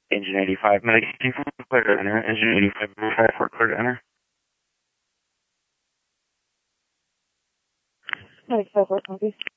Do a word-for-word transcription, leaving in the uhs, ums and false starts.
Engine eighty-five, medication for clear to enter. Engine eighty-five, verify for clear to enter. ninety-five, what, copy?